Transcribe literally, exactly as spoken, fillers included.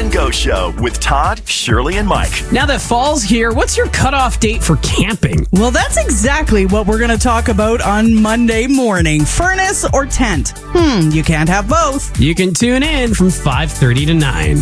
and Go Show with Todd, Shirley, and Mike. Now that fall's here, what's your cutoff date for camping? Well, that's exactly what we're going to talk about on Monday morning. Furnace or tent? Hmm, you can't have both. You can tune in from five thirty to nine.